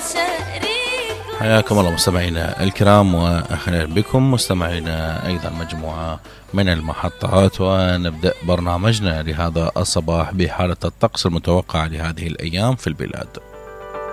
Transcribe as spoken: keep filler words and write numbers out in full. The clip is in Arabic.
حياكم الله مستمعينا الكرام، وأهلا بكم مستمعينا أيضا مجموعة من المحطات، ونبدأ برنامجنا لهذا الصباح بحالة الطقس المتوقع لهذه الأيام في البلاد.